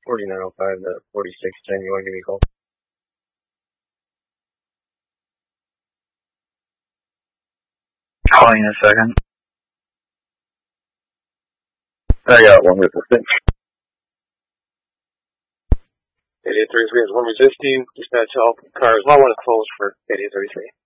4905 to 4610. You want to give me a call? Calling in a second. I got one resisting. 8833 is one resisting. Dispatch all cars. Well, I want to close for 8833.